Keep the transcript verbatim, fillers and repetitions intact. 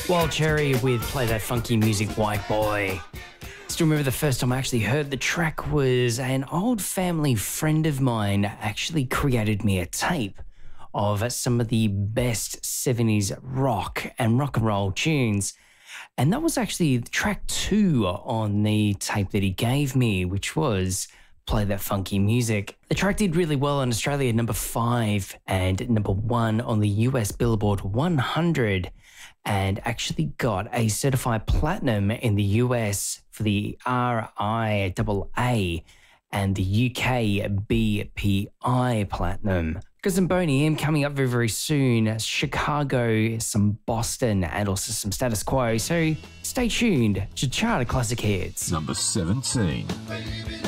Wild Cherry with Play That Funky Music, White Boy. Still remember the first time I actually heard the track was an old family friend of mine actually created me a tape of some of the best seventies rock and rock and roll tunes. And that was actually track two on the tape that he gave me, which was Play That Funky Music. The track did really well in Australia, number five, and number one on the U S Billboard one hundred, and actually got a certified platinum in the U S for the R I A A and the U K B P I platinum. Got some Boney M coming up very, very soon. Chicago, some Boston, and also some Status Quo. So stay tuned to Charter Classic Hits. Number seventeen.